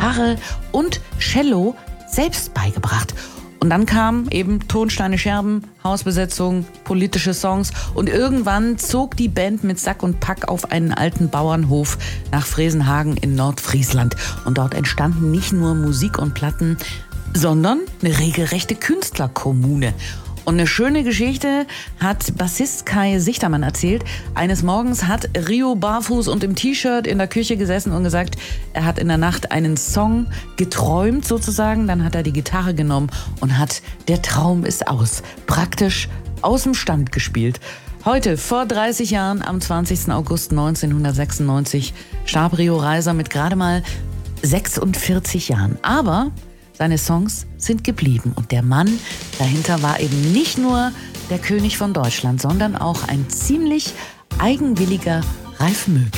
Gitarre und Cello selbst beigebracht. Und dann kamen eben Tonsteine Scherben, Hausbesetzung, politische Songs und irgendwann zog die Band mit Sack und Pack auf einen alten Bauernhof nach Fresenhagen in Nordfriesland. Und dort entstanden nicht nur Musik und Platten, sondern eine regelrechte Künstlerkommune. Und eine schöne Geschichte hat Bassist Kai Sichtermann erzählt. Eines Morgens hat Rio barfuß und im T-Shirt in der Küche gesessen und gesagt, er hat in der Nacht einen Song geträumt sozusagen. Dann hat er die Gitarre genommen und hat Der Traum ist aus praktisch aus dem Stand gespielt. Heute, vor 30 Jahren, am 20. August 1996, starb Rio Reiser mit gerade mal 46 Jahren. Aber seine Songs sind geblieben und der Mann dahinter war eben nicht nur der König von Deutschland, sondern auch ein ziemlich eigenwilliger Ralf Möglich.